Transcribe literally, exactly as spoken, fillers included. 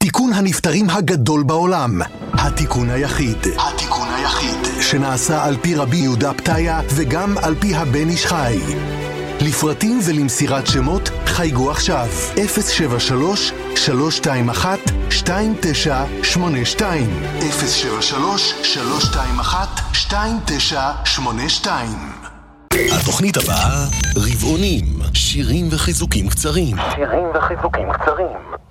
תיקון הנפטרים הגדול בעולם. התיקון היחיד. התיקון היחיד. שנעשה על פי רבי יהודה פתיה וגם על פי הבן איש חי. לפרטים ולמסירת שמות חייגו עכשיו אפס שבע שלוש שלוש שתיים אחת שתיים תשע שמונה שתיים אפס שבע שלוש שלוש שתיים אחת שתיים תשע שמונה שתיים. התוכנית הבאה, רבעונים, שירים וחיזוקים קצרים. שירים וחיזוקים קצרים.